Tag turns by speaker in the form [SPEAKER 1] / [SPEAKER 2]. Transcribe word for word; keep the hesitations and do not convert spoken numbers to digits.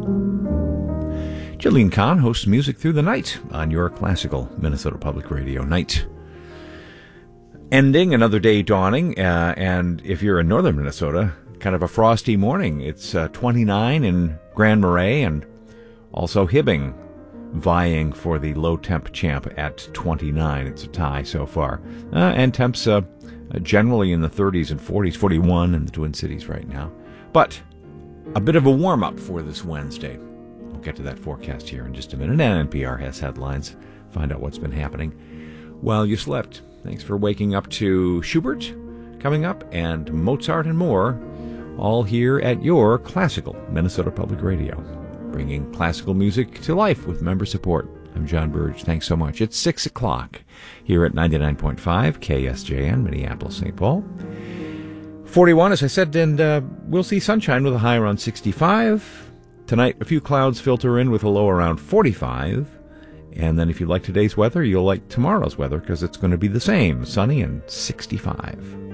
[SPEAKER 1] Jillian Kahn hosts Music Through the Night on your classical Minnesota Public Radio night. Ending, another day dawning, uh, and if you're in northern Minnesota, kind of a frosty morning. It's uh, twenty-nine in Grand Marais, and also Hibbing vying for the low temp champ at twenty-nine. It's a tie so far. Uh, and temps uh, generally in the thirties and forties, forty-one in the Twin Cities right now. But a bit of a warm-up for this Wednesday. We'll get to that forecast here in just a minute. And N P R has headlines. Find out what's been happening while you slept. Thanks for waking up to Schubert coming up and Mozart and more, all here at your classical Minnesota Public Radio, bringing classical music to life with member support. I'm John Burge. Thanks so much. It's six o'clock here at ninety-nine point five K S J N, Minneapolis, Saint Paul. forty-one, as I said, and uh, we'll see sunshine with a high around sixty-five. Tonight, a few clouds filter in with a low around forty-five. And then if you like today's weather, you'll like tomorrow's weather because it's going to be the same, sunny and sixty-five.